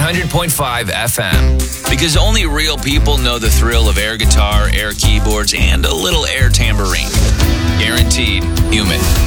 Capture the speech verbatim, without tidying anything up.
hundred point five F M. Because only real people know the thrill of air guitar, air keyboards, and a little air tambourine. Guaranteed human.